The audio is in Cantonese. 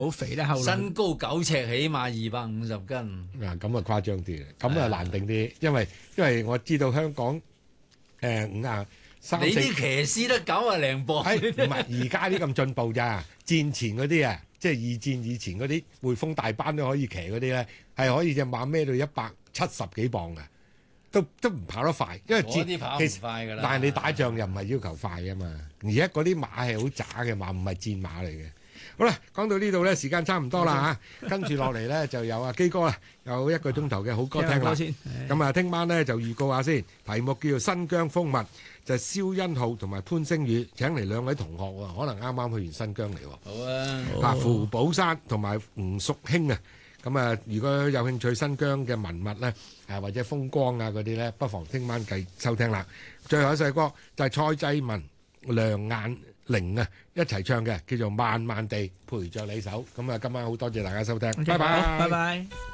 好肥咧，後來身高9尺，起碼250斤。 啊，咁啊誇張啲，咁啊難定啲，因為我知道香港53 你啲騎師得90零磅， 唔係而家啲咁進步咋？戰前嗰啲啊，即係二戰以前嗰啲匯豐大班都可以騎嗰啲咧，係可以隻馬孭到170幾磅嘅，都唔跑得快，因為嗰啲跑唔快㗎啦。 但係你打仗又唔係要求快㗎嘛，而家嗰啲馬係好渣嘅馬，唔係戰馬嚟嘅。好啦，講到呢度咧，時間差唔多啦嚇，跟住落嚟咧就有阿基哥啦，有1個鐘頭嘅好歌聽啦。咁啊，聽晚咧就預告下先，題目叫做《新疆蜂蜜》，就係蕭欣浩同埋潘星宇請嚟2位同學喎，可能啱啱去完新疆嚟喎。 好啊， 胡寶山同埋吳淑興啊，咁啊，如果有興趣新疆嘅文物咧，或者風光啊嗰啲咧，不妨聽晚繼收聽啦。最後一首歌就係蔡濟文、梁雁玲啊一齊唱嘅，叫做《慢慢地陪着你手》。咁啊，今晚好多謝大家收聽，拜拜， 拜拜。